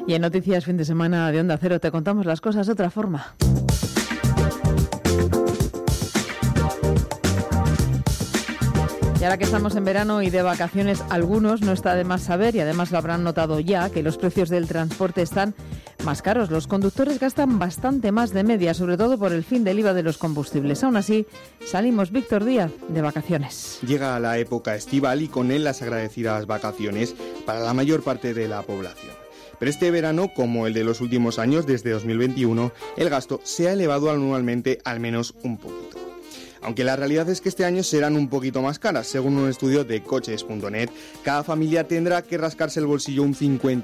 Y en Noticias Fin de Semana de Onda Cero te contamos las cosas de otra forma. Y ahora que estamos en verano y de vacaciones, algunos no está de más saber, y además lo habrán notado ya, que los precios del transporte están más caros. Los conductores gastan bastante más de media, sobre todo por el fin del IVA de los combustibles. Aún así, salimos, Víctor Díaz, de vacaciones. Llega la época estival y con él las agradecidas vacaciones para la mayor parte de la población. Pero este verano, como el de los últimos años, desde 2021, el gasto se ha elevado anualmente al menos un poquito. Aunque la realidad es que este año serán un poquito más caras. Según un estudio de coches.net, cada familia tendrá que rascarse el bolsillo un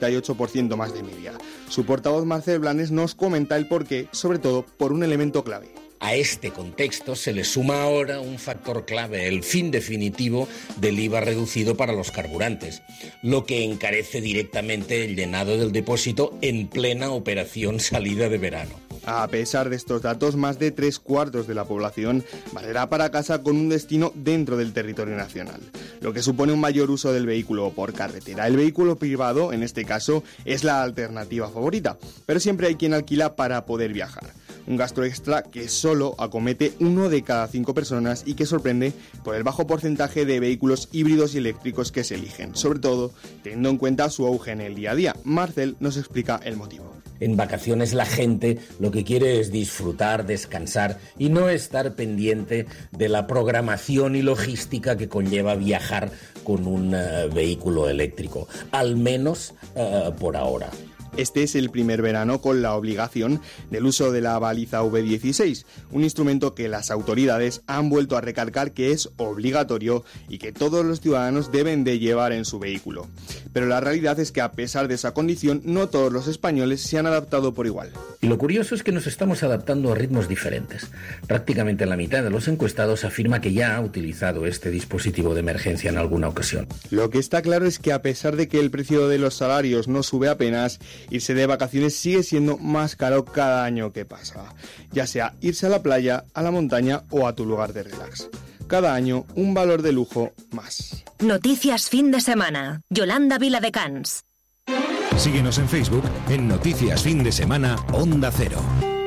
58% más de media. Su portavoz Marcel Blanes nos comenta el porqué, sobre todo por un elemento clave. A este contexto se le suma ahora un factor clave, el fin definitivo del IVA reducido para los carburantes, lo que encarece directamente el llenado del depósito en plena operación salida de verano. A pesar de estos datos, más de 3/4 de la población valerá para casa con un destino dentro del territorio nacional, lo que supone un mayor uso del vehículo por carretera. El vehículo privado, en este caso, es la alternativa favorita, pero siempre hay quien alquila para poder viajar. Un gasto extra que solo acomete 1 de cada 5 personas y que sorprende por el bajo porcentaje de vehículos híbridos y eléctricos que se eligen, sobre todo teniendo en cuenta su auge en el día a día. Marcel nos explica el motivo. En vacaciones la gente lo que quiere es disfrutar, descansar y no estar pendiente de la programación y logística que conlleva viajar con un vehículo eléctrico, al menos por ahora. Este es el primer verano con la obligación del uso de la baliza V16, un instrumento que las autoridades han vuelto a recalcar que es obligatorio y que todos los ciudadanos deben de llevar en su vehículo. Pero la realidad es que a pesar de esa condición, no todos los españoles se han adaptado por igual. Y lo curioso es que nos estamos adaptando a ritmos diferentes. Prácticamente la mitad de los encuestados afirma que ya ha utilizado este dispositivo de emergencia en alguna ocasión. Lo que está claro es que a pesar de que el precio de los salarios no sube apenas, irse de vacaciones sigue siendo más caro cada año que pasa, ya sea irse a la playa, a la montaña o a tu lugar de relax. Cada año un valor de lujo más. Noticias Fin de Semana. Yolanda Viladecans. Síguenos en Facebook en Noticias Fin de Semana Onda Cero.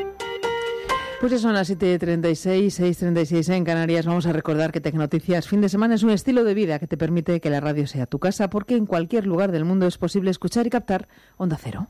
Pues son las 7:36, 6:36 en Canarias. Vamos a recordar que Tecnoticias Fin de Semana es un estilo de vida que te permite que la radio sea tu casa, porque en cualquier lugar del mundo es posible escuchar y captar Onda Cero.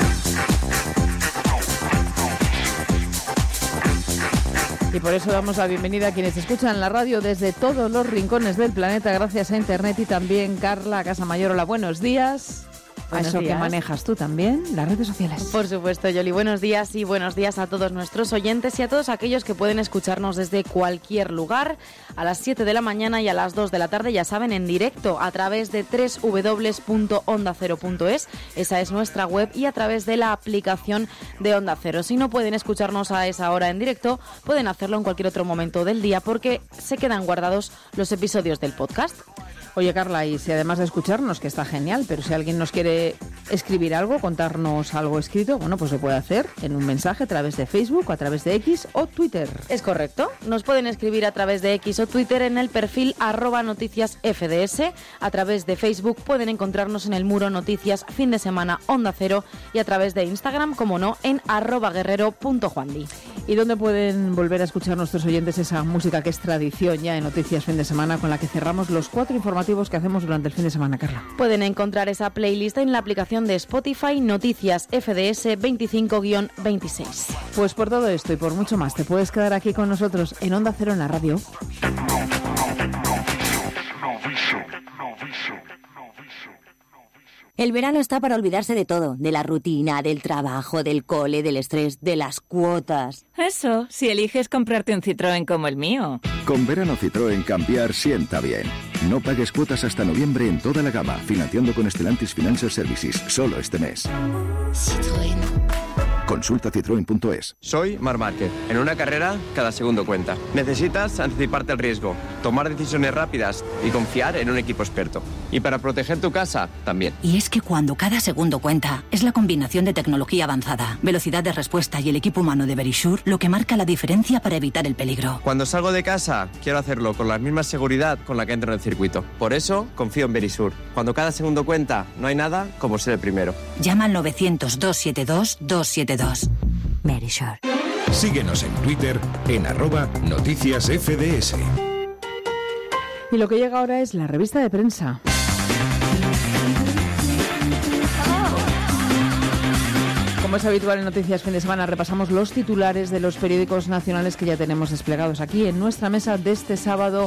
Y por eso damos la bienvenida a quienes escuchan la radio desde todos los rincones del planeta gracias a Internet, y también Carla Casamayor. Hola, buenos días. Eso que manejas tú también, las redes sociales. Por supuesto, Yoli. Buenos días y buenos días a todos nuestros oyentes y a todos aquellos que pueden escucharnos desde cualquier lugar a las 7 de la mañana y a las 2 de la tarde, ya saben, en directo a través de www.ondacero.es. Esa es nuestra web, y a través de la aplicación de Onda Cero. Si no pueden escucharnos a esa hora en directo, pueden hacerlo en cualquier otro momento del día, porque se quedan guardados los episodios del podcast. Oye, Carla, y si además de escucharnos, que está genial, pero si alguien nos quiere escribir algo, contarnos algo escrito, bueno, pues lo puede hacer en un mensaje a través de Facebook, o a través de X o Twitter. Es correcto. Nos pueden escribir a través de X o Twitter en el perfil @noticiasfds. A través de Facebook pueden encontrarnos en el muro Noticias Fin de Semana Onda Cero, y a través de Instagram, como no, en @guerrero.juandi. ¿Y dónde pueden volver a escuchar nuestros oyentes esa música que es tradición ya en Noticias Fin de Semana, con la que cerramos los 4 informativos que hacemos durante el fin de semana, Carla? Pueden encontrar esa playlist en la aplicación de Spotify Noticias FDS 25-26. Pues por todo esto y por mucho más, te puedes quedar aquí con nosotros en Onda Cero en la radio. El verano está para olvidarse de todo, de la rutina, del trabajo, del cole, del estrés, de las cuotas. Eso, si eliges comprarte un Citroën como el mío. Con verano Citroën cambiar sienta bien. No pagues cuotas hasta noviembre en toda la gama, financiando con Stellantis Financial Services, solo este mes. Citroën. Consulta citroen.es. Soy Marc Márquez. En una carrera, cada segundo cuenta. Necesitas anticiparte al riesgo. tomar decisiones rápidas y confiar en un equipo experto. Y para proteger tu casa, también. Y es que cuando cada segundo cuenta, es la combinación de tecnología avanzada, velocidad de respuesta y el equipo humano de Verisure lo que marca la diferencia para evitar el peligro. Cuando salgo de casa, quiero hacerlo con la misma seguridad con la que entro en el circuito. Por eso, confío en Verisure. Cuando cada segundo cuenta, no hay nada como ser el primero. Llama al 900-272-272. Verisure. Síguenos en Twitter en @noticiasfds. Y lo que llega ahora es la revista de prensa. Como es habitual en Noticias Fin de Semana, repasamos los titulares de los periódicos nacionales que ya tenemos desplegados aquí en nuestra mesa de este sábado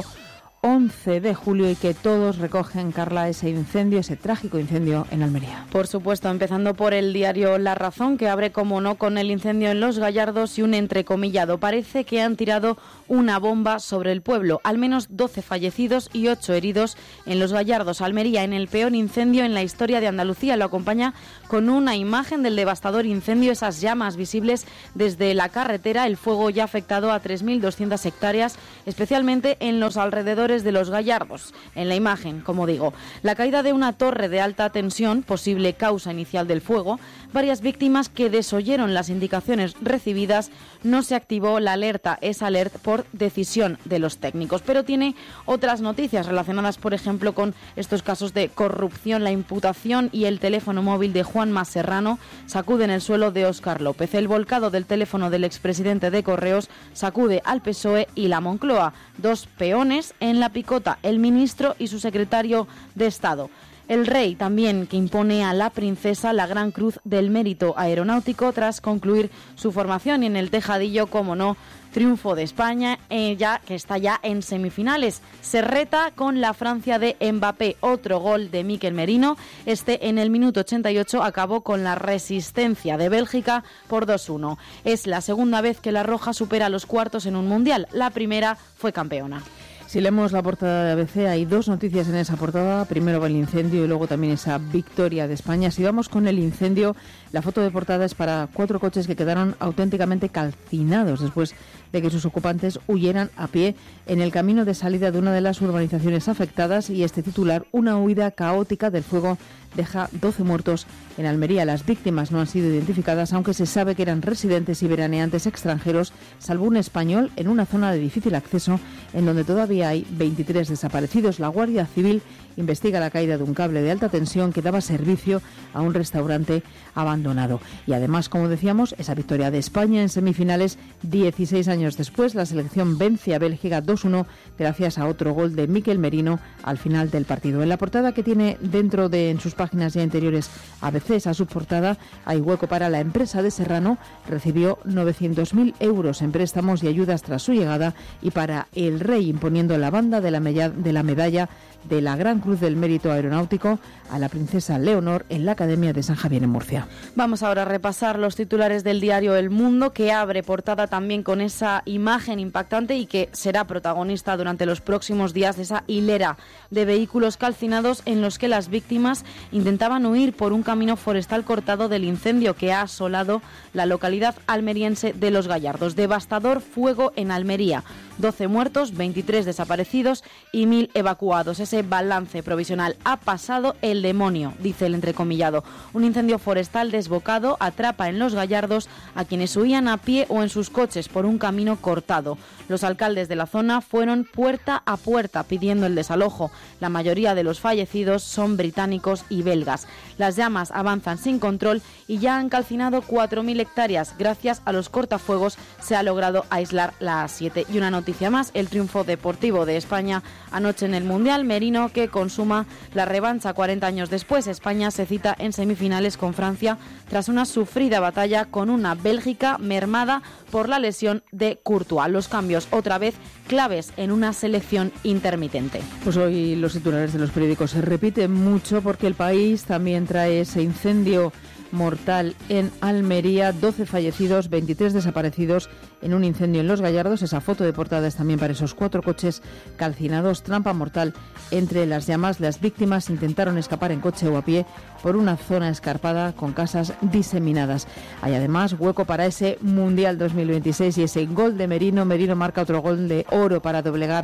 11 de julio y que todos recogen, Carla, ese trágico incendio en Almería. Por supuesto, empezando por el diario La Razón, que abre, como no, con el incendio en Los Gallardos y un entrecomillado. Parece que han tirado una bomba sobre el pueblo. Al menos 12 fallecidos y 8 heridos en Los Gallardos, Almería, en el peor incendio en la historia de Andalucía. Lo acompaña con una imagen del devastador incendio, esas llamas visibles desde la carretera. El fuego ya ha afectado a 3.200 hectáreas, especialmente en los alrededores de Los Gallardos. En la imagen, como digo, la caída de una torre de alta tensión, posible causa inicial del fuego, varias víctimas que desoyeron las indicaciones recibidas, no se activó la alerta, esa alerta por decisión de los técnicos. Pero tiene otras noticias relacionadas, por ejemplo, con estos casos de corrupción. La imputación y el teléfono móvil de Juanma Serrano sacuden el suelo de Óscar López. El volcado del teléfono del expresidente de Correos sacude al PSOE y la Moncloa. Dos peones en la picota, el ministro y su secretario de Estado. El rey también, que impone a la princesa la Gran Cruz del Mérito Aeronáutico tras concluir su formación. Y en el tejadillo, como no, triunfo de España, ya que está ya en semifinales. Se reta con la Francia de Mbappé. Otro gol de Mikel Merino. En el minuto 88 acabó con la resistencia de Bélgica por 2-1. Es la segunda vez que la Roja supera los cuartos en un mundial. La primera fue campeona. Si leemos la portada de ABC, hay dos noticias en esa portada. Primero va el incendio y luego también esa victoria de España. Si vamos con el incendio, la foto de portada es para 4 coches que quedaron auténticamente calcinados después de que sus ocupantes huyeran a pie en el camino de salida de una de las urbanizaciones afectadas. Y este titular, una huida caótica del fuego, deja 12 muertos en Almería. Las víctimas no han sido identificadas, aunque se sabe que eran residentes y veraneantes extranjeros, salvo un español, en una zona de difícil acceso en donde todavía hay 23 desaparecidos. La Guardia Civil investiga la caída de un cable de alta tensión que daba servicio a un restaurante abandonado. Y además, como decíamos, esa victoria de España en semifinales. 16 años después, la selección vence a Bélgica 2-1 gracias a otro gol de Mikel Merino al final del partido. En la portada que tiene dentro de, en sus páginas ya interiores, ABC, esa subportada, hay hueco para la empresa de Serrano. Recibió 900.000 euros en préstamos y ayudas tras su llegada. Y para el rey, imponiendo la banda de la medalla de la Gran Cruz del Mérito Aeronáutico a la princesa Leonor en la Academia de San Javier en Murcia. Vamos ahora a repasar los titulares del diario El Mundo, que abre portada también con esa imagen impactante y que será protagonista durante los próximos días de esa hilera de vehículos calcinados en los que las víctimas intentaban huir por un camino forestal cortado del incendio que ha asolado la localidad almeriense de Los Gallardos. Devastador fuego en Almería. 12 muertos, 23 desaparecidos y 1.000 evacuados. Ese balance provisional. Ha pasado el demonio, dice el entrecomillado. Un incendio forestal desbocado atrapa en Los Gallardos a quienes huían a pie o en sus coches por un camino cortado. Los alcaldes de la zona fueron puerta a puerta pidiendo el desalojo. La mayoría de los fallecidos son británicos y belgas. Las llamas avanzan sin control y ya han calcinado 4.000 hectáreas. Gracias a los cortafuegos se ha logrado aislar la A7. Y una noticia más, el triunfo deportivo de España anoche en el Mundial. Merino, que consuma la revancha 40 años después. España se cita en semifinales con Francia tras una sufrida batalla con una Bélgica mermada por la lesión de Courtois. Los cambios, otra vez, claves en una selección intermitente. Pues hoy los titulares de los periódicos se repiten mucho porque El País también trae ese incendio mortal en Almería, 12 fallecidos, 23 desaparecidos en un incendio en Los Gallardos. Esa foto de portada es también para esos 4 coches calcinados. Trampa mortal entre las llamas. Las víctimas intentaron escapar en coche o a pie por una zona escarpada con casas diseminadas. Hay además hueco para ese Mundial 2026 y ese gol de Merino. Merino marca otro gol de oro para doblegar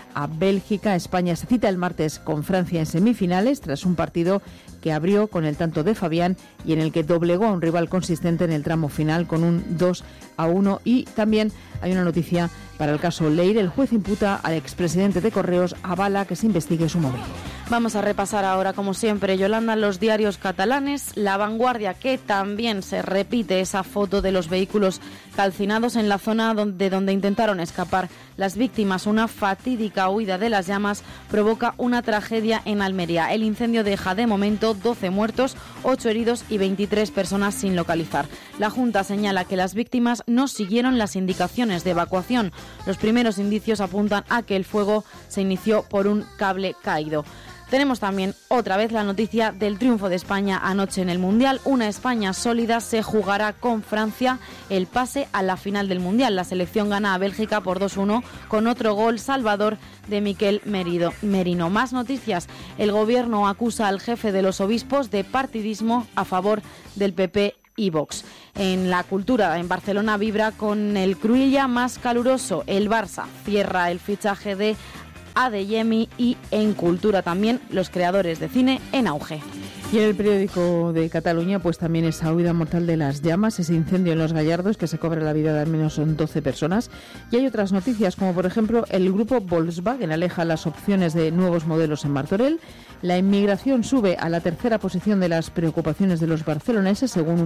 a Bélgica. España se cita el martes con Francia en semifinales tras un partido que abrió con el tanto de Fabián y en el que doblegó a un rival consistente en el tramo final con un 2-1. Y también hay una noticia para el caso Leire. El juez imputa al expresidente de Correos, avala que se investigue su móvil. Vamos a repasar ahora, como siempre, Yolanda, los diarios catalanes. La Vanguardia, que también se repite esa foto de los vehículos calcinados en la zona donde intentaron escapar las víctimas. Una fatídica huida de las llamas provoca una tragedia en Almería. El incendio deja de momento 12 muertos, 8 heridos y 23 personas sin localizar. La Junta señala que las víctimas no siguieron las indicaciones de evacuación. Los primeros indicios apuntan a que el fuego se inició por un cable caído. Tenemos también otra vez la noticia del triunfo de España anoche en el Mundial. Una España sólida se jugará con Francia el pase a la final del Mundial. La selección gana a Bélgica por 2-1 con otro gol salvador de Miquel Merino. Más noticias. El Gobierno acusa al jefe de los obispos de partidismo a favor del PP y Vox. En la cultura, en Barcelona vibra con el Cruïlla más caluroso. El Barça cierra el fichaje de Adeyemi y en cultura también los creadores de cine en auge. Y en el periódico de Cataluña, pues también esa huida mortal de las llamas, ese incendio en Los Gallardos que se cobra la vida de al menos 12 personas. Y hay otras noticias, como por ejemplo el grupo Volkswagen aleja las opciones de nuevos modelos en Martorell. La inmigración sube a la tercera posición de las preocupaciones de los barceloneses, según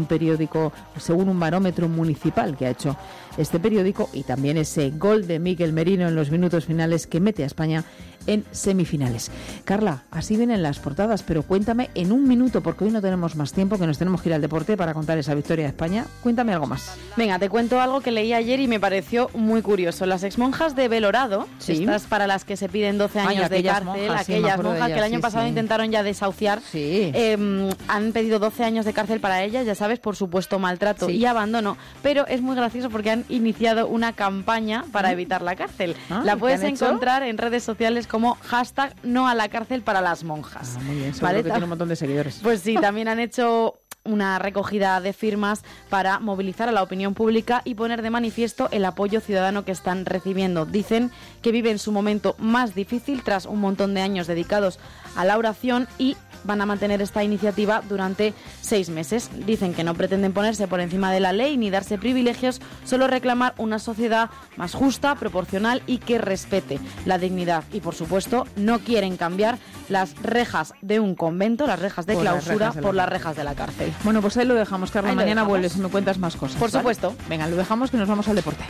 un barómetro municipal que ha hecho este periódico. Y también ese gol de Miquel Merino en los minutos finales que mete a España en semifinales. Carla, así vienen las portadas, pero cuéntame en un minuto, porque hoy no tenemos más tiempo, que nos tenemos que ir al deporte para contar esa victoria de España. Cuéntame algo más. Venga, te cuento algo que leí ayer y me pareció muy curioso. Las exmonjas de Belorado, ¿sí? Estas para las que se piden 12 años de cárcel, aquellas monjas que el año pasado intentaron ya desahuciar, han pedido 12 años de cárcel para ellas, ya sabes, por supuesto maltrato y abandono, pero es muy gracioso porque han iniciado una campaña para evitar la cárcel. La puedes encontrar en redes sociales como hashtag no a la cárcel para las monjas. Muy bien, seguro que tiene un montón de seguidores. Pues sí, también han hecho una recogida de firmas para movilizar a la opinión pública y poner de manifiesto el apoyo ciudadano que están recibiendo. Dicen que viven su momento más difícil tras un montón de años dedicados a la oración y van a mantener esta iniciativa durante 6 meses. Dicen que no pretenden ponerse por encima de la ley ni darse privilegios, solo reclamar una sociedad más justa, proporcional y que respete la dignidad. Y, por supuesto, no quieren cambiar las rejas de un convento, las rejas de clausura, por las rejas de la cárcel. Bueno, pues ahí lo dejamos, Carla. Mañana vuelves y me cuentas más cosas. Por supuesto. Venga, lo dejamos, que nos vamos al deporte.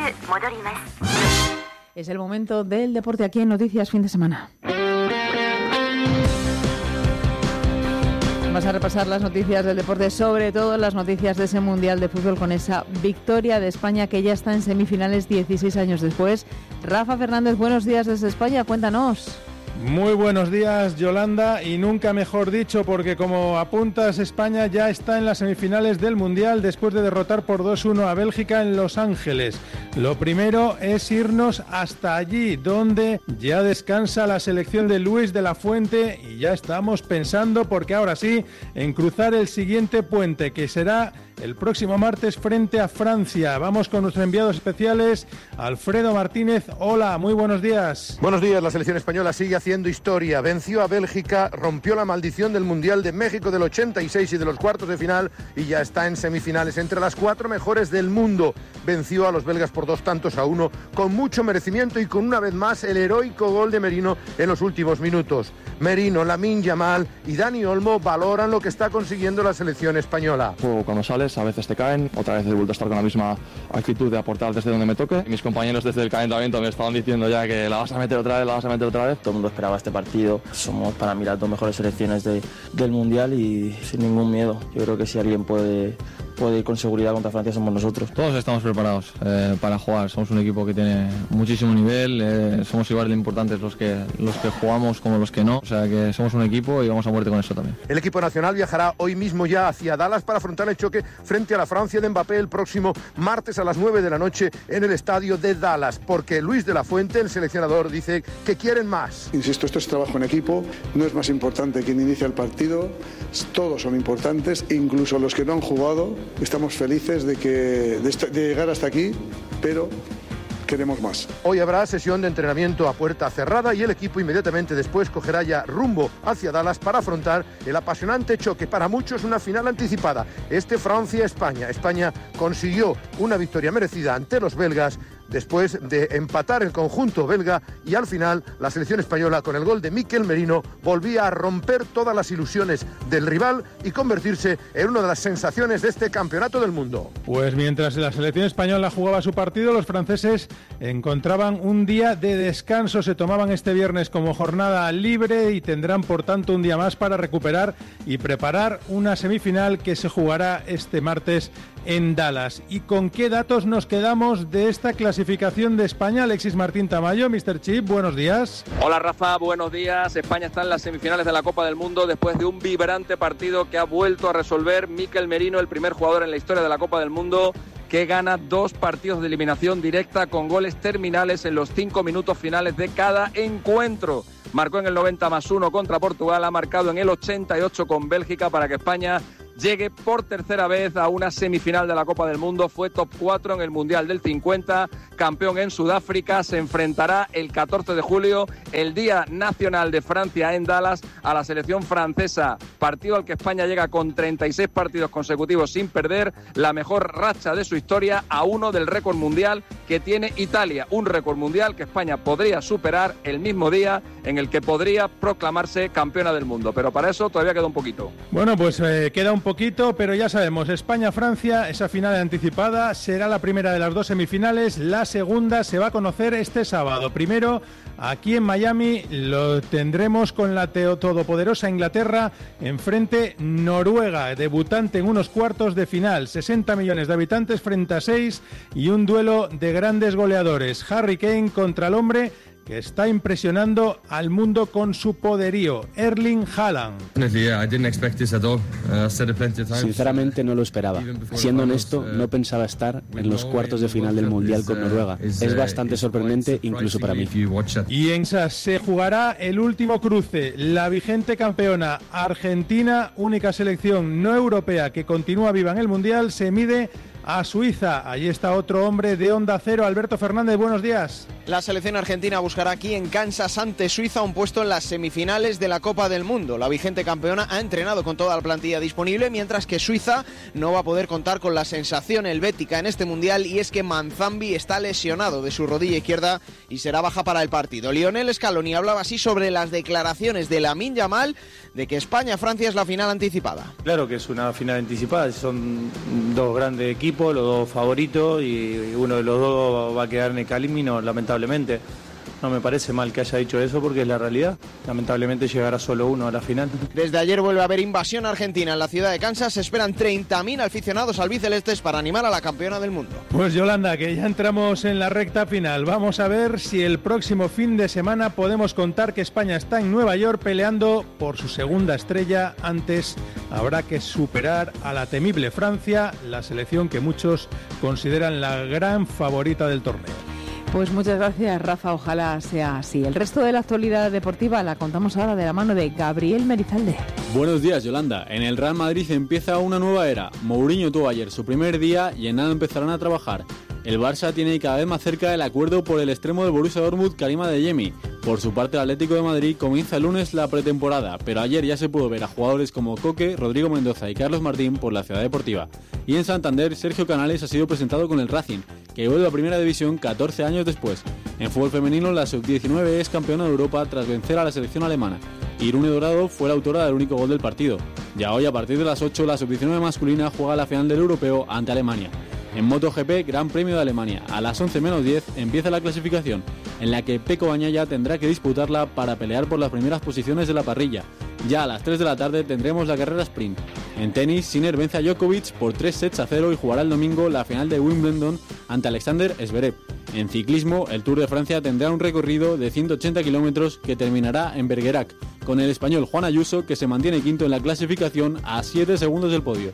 Es el momento del deporte aquí en Noticias Fin de Semana. Vamos a repasar las noticias del deporte, sobre todo las noticias de ese Mundial de Fútbol con esa victoria de España que ya está en semifinales 16 años después. Rafa Fernández, buenos días desde España, cuéntanos. Muy buenos días, Yolanda, y nunca mejor dicho, porque como apuntas, España ya está en las semifinales del Mundial después de derrotar por 2-1 a Bélgica en Los Ángeles. Lo primero es irnos hasta allí, donde ya descansa la selección de Luis de la Fuente, y ya estamos pensando, porque ahora sí, en cruzar el siguiente puente, que será el próximo martes frente a Francia. Vamos con nuestros enviados especiales, Alfredo Martínez. Hola, muy buenos días. Buenos días, la selección española sigue haciendo historia. Venció a Bélgica, rompió la maldición del Mundial de México del 86 y de los cuartos de final y ya está en semifinales entre las 4 mejores del mundo. Venció a los belgas por 2-1 con mucho merecimiento y con una vez más el heroico gol de Merino en los últimos minutos. Merino, Lamine Yamal y Dani Olmo valoran lo que está consiguiendo la selección española. Cuando sales a veces te caen, otra vez he vuelto a estar con la misma actitud de aportar desde donde me toque. Mis compañeros desde el calentamiento me estaban diciendo ya que la vas a meter otra vez. Todo el mundo esperaba este partido. Somos para mí las 2 mejores selecciones del Mundial y sin ningún miedo. Yo creo que si alguien puede ir con seguridad contra Francia somos nosotros. Todos estamos preparados para jugar. Somos un equipo que tiene muchísimo nivel. Somos igual de importantes los que jugamos como los que no. O sea que somos un equipo y vamos a muerte con eso también. El equipo nacional viajará hoy mismo ya hacia Dallas para afrontar el choque frente a la Francia de Mbappé el próximo martes a las 9 de la noche en el estadio de Dallas, porque Luis de la Fuente, el seleccionador, dice que quieren más. Insisto, esto es trabajo en equipo, no es más importante quien inicia el partido, todos son importantes, incluso los que no han jugado. Estamos felices de llegar hasta aquí, pero queremos más. Hoy habrá sesión de entrenamiento a puerta cerrada y el equipo inmediatamente después cogerá ya rumbo hacia Dallas para afrontar el apasionante choque, para muchos una final anticipada. Francia-España. España consiguió una victoria merecida ante los belgas después de empatar el conjunto belga y al final la selección española con el gol de Mikel Merino volvía a romper todas las ilusiones del rival y convertirse en una de las sensaciones de este campeonato del mundo. Pues mientras la selección española jugaba su partido, los franceses encontraban un día de descanso, se tomaban este viernes como jornada libre y tendrán por tanto un día más para recuperar y preparar una semifinal que se jugará este martes en Dallas. ¿Y con qué datos nos quedamos de esta clasificación de España? Alexis Martín Tamayo, Mr. Chip, buenos días. Hola Rafa, buenos días. España está en las semifinales de la Copa del Mundo después de un vibrante partido que ha vuelto a resolver Mikel Merino, el primer jugador en la historia de la Copa del Mundo que gana 2 partidos de eliminación directa con goles terminales en los 5 minutos finales de cada encuentro. Marcó en el 90+1 contra Portugal, ha marcado en el 88 con Bélgica para que España llegue por tercera vez a una semifinal de la Copa del Mundo. Fue top 4 en el Mundial del 50, campeón en Sudáfrica. Se enfrentará el 14 de julio, el Día Nacional de Francia en Dallas, a la selección francesa. Partido al que España llega con 36 partidos consecutivos sin perder, la mejor racha de su historia, a uno del récord mundial que tiene Italia. Un récord mundial que España podría superar el mismo día en el que podría proclamarse campeona del mundo. Pero para eso todavía queda un poquito. Bueno, pues queda un poquito, pero ya sabemos, España-Francia, esa final anticipada, será la primera de las 2 semifinales, la segunda se va a conocer este sábado. Primero, aquí en Miami, lo tendremos con la todopoderosa Inglaterra, enfrente Noruega, debutante en unos cuartos de final, 60 millones de habitantes frente a 6 y un duelo de grandes goleadores, Harry Kane contra el hombre que está impresionando al mundo con su poderío, Erling Haaland. Sinceramente no lo esperaba. Siendo honesto, no pensaba estar en los cuartos de final del Mundial con Noruega. Es bastante sorprendente incluso para mí. Y en SAS se jugará el último cruce. La vigente campeona Argentina, única selección no europea que continúa viva en el Mundial, se mide a Suiza. Allí está otro hombre de Onda Cero, Alberto Fernández, buenos días. La selección argentina buscará aquí en Kansas ante Suiza un puesto en las semifinales de la Copa del Mundo. La vigente campeona ha entrenado con toda la plantilla disponible, mientras que Suiza no va a poder contar con la sensación helvética en este Mundial, y es que Manzambi está lesionado de su rodilla izquierda y será baja para el partido. Lionel Scaloni hablaba así sobre las declaraciones de Lamine Yamal de que España-Francia es la final anticipada. Claro que es una final anticipada, son 2 grandes equipos, los 2 favoritos, y uno de los 2 va a quedar en el camino, lamentablemente. No me parece mal que haya dicho eso porque es la realidad. Lamentablemente llegará solo uno a la final. Desde ayer vuelve a haber invasión argentina en la ciudad de Kansas. Se esperan 30.000 aficionados albicelestes para animar a la campeona del mundo. Pues Yolanda, que ya entramos en la recta final. Vamos a ver si el próximo fin de semana podemos contar que España está en Nueva York peleando por su segunda estrella. Antes habrá que superar a la temible Francia, la selección que muchos consideran la gran favorita del torneo. Pues muchas gracias, Rafa, ojalá sea así. El resto de la actualidad deportiva la contamos ahora de la mano de Gabriel Merizalde. Buenos días, Yolanda. En el Real Madrid empieza una nueva era. Mourinho tuvo ayer su primer día y en nada empezarán a trabajar. El Barça tiene cada vez más cerca el acuerdo por el extremo del Borussia Dortmund, Karim Adeyemi. Por su parte, el Atlético de Madrid comienza el lunes la pretemporada, pero ayer ya se pudo ver a jugadores como Coque, Rodrigo Mendoza y Carlos Martín por la Ciudad Deportiva. Y en Santander, Sergio Canales ha sido presentado con el Racing, que vuelve a Primera División 14 años después. En fútbol femenino, la Sub-19 es campeona de Europa tras vencer a la selección alemana. Irune Dorado fue la autora del único gol del partido. Ya hoy, a partir de las 8, la Sub-19 masculina juega la final del Europeo ante Alemania. En MotoGP, Gran Premio de Alemania, a las 11 menos 10 empieza la clasificación, en la que Pecco Bagnaia tendrá que disputarla para pelear por las primeras posiciones de la parrilla. Ya a las 3 de la tarde tendremos la carrera sprint. En tenis, Sinner vence a Djokovic por 3-0 y jugará el domingo la final de Wimbledon ante Alexander Zverev. En ciclismo, el Tour de Francia tendrá un recorrido de 180 kilómetros que terminará en Bergerac, con el español Juan Ayuso, que se mantiene quinto en la clasificación a 7 segundos del podio.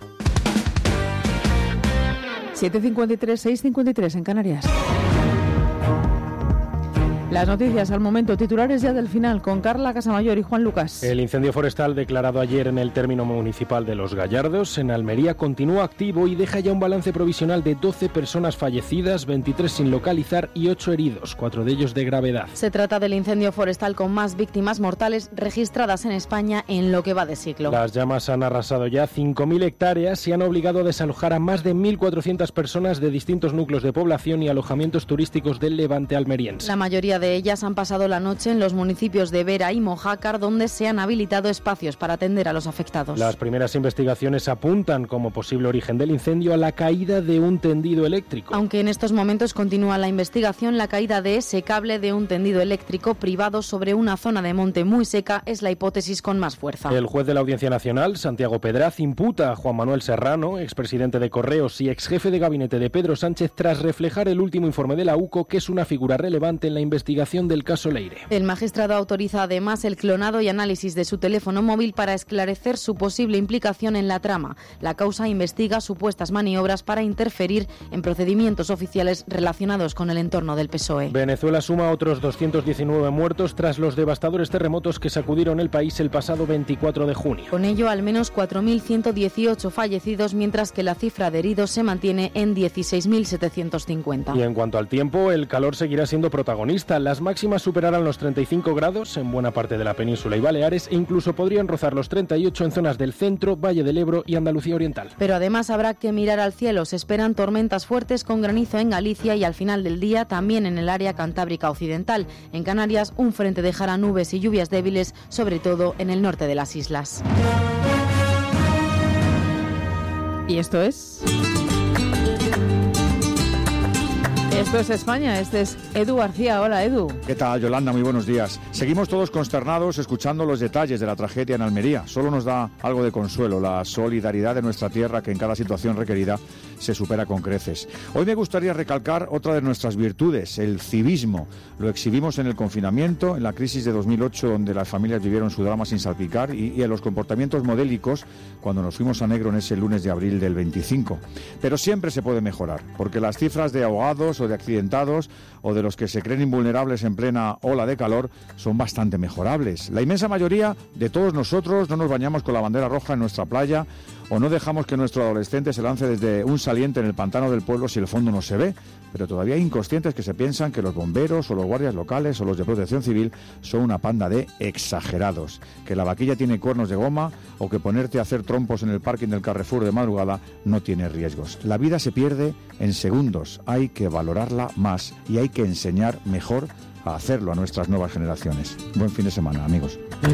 7:53, 6:53 en Canarias. Las noticias al momento, titulares ya del final, con Carla Casamayor y Juan Lucas. El incendio forestal declarado ayer en el término municipal de Los Gallardos, en Almería, continúa activo y deja ya un balance provisional de 12 personas fallecidas, 23 sin localizar y 8 heridos, 4 de ellos de gravedad. Se trata del incendio forestal con más víctimas mortales registradas en España en lo que va de siglo. Las llamas han arrasado ya 5.000 hectáreas y han obligado a desalojar a más de 1.400 personas de distintos núcleos de población y alojamientos turísticos del Levante almeriense. La mayoría de ellas han pasado la noche en los municipios de Vera y Mojácar, donde se han habilitado espacios para atender a los afectados. Las primeras investigaciones apuntan como posible origen del incendio a la caída de un tendido eléctrico. Aunque en estos momentos continúa la investigación, la caída de ese cable de un tendido eléctrico privado sobre una zona de monte muy seca es la hipótesis con más fuerza. El juez de la Audiencia Nacional, Santiago Pedraz, imputa a Juan Manuel Serrano, expresidente de Correos y exjefe de gabinete de Pedro Sánchez, tras reflejar el último informe de la UCO, que es una figura relevante en la investigación del caso Leire. El magistrado autoriza además el clonado y análisis de su teléfono móvil para esclarecer su posible implicación en la trama. La causa investiga supuestas maniobras para interferir en procedimientos oficiales relacionados con el entorno del PSOE. Venezuela suma otros 219 muertos tras los devastadores terremotos que sacudieron el país el pasado 24 de junio. Con ello, al menos 4.118 fallecidos, mientras que la cifra de heridos se mantiene en 16.750. Y en cuanto al tiempo, el calor seguirá siendo protagonista. Las máximas superarán los 35 grados en buena parte de la península y Baleares e incluso podrían rozar los 38 en zonas del centro, Valle del Ebro y Andalucía Oriental. Pero además habrá que mirar al cielo. Se esperan tormentas fuertes con granizo en Galicia y al final del día también en el área cantábrica occidental. En Canarias, un frente dejará nubes y lluvias débiles, sobre todo en el norte de las islas. ¿Y esto es? Esto es España, este es Edu García. Hola, Edu. ¿Qué tal, Yolanda? Muy buenos días. Seguimos todos consternados escuchando los detalles de la tragedia en Almería. Solo nos da algo de consuelo la solidaridad de nuestra tierra, que en cada situación requerida se supera con creces. Hoy me gustaría recalcar otra de nuestras virtudes, el civismo. Lo exhibimos en el confinamiento, en la crisis de 2008, donde las familias vivieron su drama sin salpicar, y en los comportamientos modélicos cuando nos fuimos a negro en ese lunes de abril del 25. Pero siempre se puede mejorar, porque las cifras de ahogados o de accidentados o de los que se creen invulnerables en plena ola de calor son bastante mejorables. La inmensa mayoría de todos nosotros no nos bañamos con la bandera roja en nuestra playa o no dejamos que nuestro adolescente se lance desde un saliente en el pantano del pueblo si el fondo no se ve, pero todavía hay inconscientes que se piensan que los bomberos o los guardias locales o los de protección civil son una panda de exagerados, que la vaquilla tiene cuernos de goma o que ponerte a hacer trompos en el parking del Carrefour de madrugada no tiene riesgos. La vida se pierde en segundos, hay que valorarla más y hay que enseñar mejor a hacerlo a nuestras nuevas generaciones. Buen fin de semana, amigos.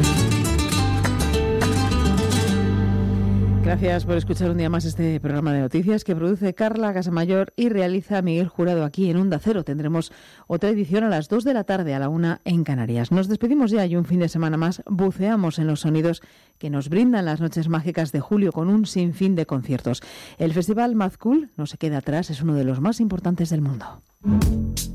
Gracias por escuchar un día más este programa de noticias que produce Carla Casamayor y realiza Miguel Jurado aquí en Onda Cero. Tendremos otra edición a las 2 de la tarde, a la 1 en Canarias. Nos despedimos ya y un fin de semana más buceamos en los sonidos que nos brindan las noches mágicas de julio con un sinfín de conciertos. El Festival Mad Cool no se queda atrás, es uno de los más importantes del mundo.